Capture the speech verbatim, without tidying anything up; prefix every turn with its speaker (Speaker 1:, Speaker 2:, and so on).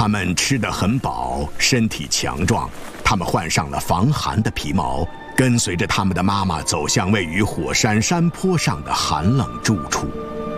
Speaker 1: 们吃得很饱，身体强壮，他们换上了防寒的皮毛，跟随着他们的妈妈走向位于火山山坡上的寒冷住处。